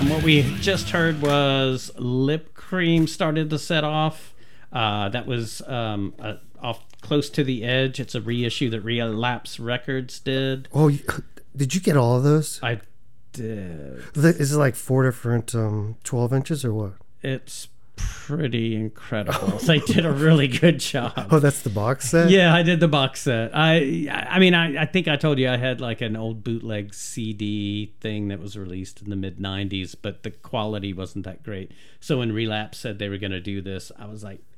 And what we just heard was Lip Cream started to set off. That was off Close to the Edge. It's a reissue that Relapse Records did. Oh, did you get all of those? I did. Is it like 4 different 12 inches or what? It's pretty incredible. They did a really good job. Oh, that's the box set? Yeah, I did the box set. I mean, I think I told you I had like an old bootleg CD thing that was released in the mid-90s, but the quality wasn't that great. So when Relapse said they were going to do this, I was like,